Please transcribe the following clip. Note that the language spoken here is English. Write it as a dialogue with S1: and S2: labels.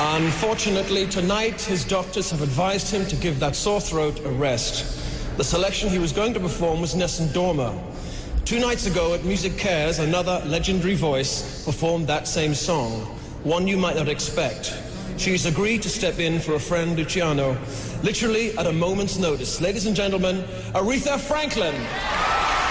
S1: Unfortunately, tonight, his doctors have advised him to give that sore throat a rest. The selection he was going to perform was Nessun Dorma. 2 nights ago at Music Cares, another legendary voice performed that same song, one you might not expect. She's agreed to step in for a friend, Luciano, literally at a moment's notice. Ladies and gentlemen, Aretha Franklin.